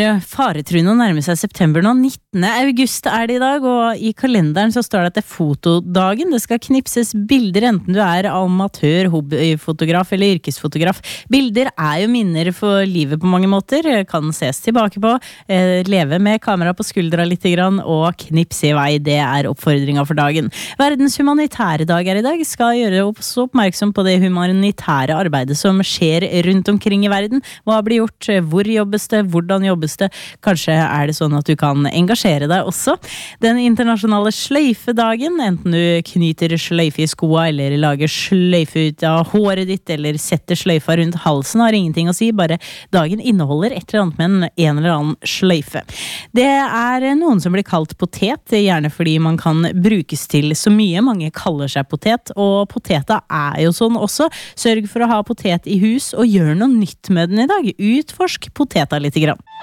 faretruende å nærme seg september nå. 19. august det i dag, og i kalenderen så står det at det fotodagen. Det skal knipses bilder, enten du amatør, hobbyfotograf eller yrkesfotograf. Bilder jo minner for livet på mange måter, kan ses tilbake på, leve med kamera på skuldra litt grann, og knipse i vei, det oppfordringen for dagen. Verdens humanitære dag i dag, skal gjøre oss oppmerksom på det humanitære arbeidet som skjer rundt omkring i verden. Hva blir gjort, hvor jobbes det, hvordan jobbes det? Kanskje det sånn at du kan engasjere deg også. Den internasjonale sløyfedagen, enten du knyter sløyfe i skoa, eller lager sløyfe ut av håret ditt, eller setter sløyfa rundt halsen, har ingenting å si, bare dagen inneholder et eller annet med en eller annen sløyfe. Det noen som blir kalt potet, gjerne fordi man kan brukes til så mye. Mange kaller seg potet, og poteta jo sånn også. Sørg for å ha potet i hus, og gjør noe nytt med den i dag. Utforsk poteta litt grann.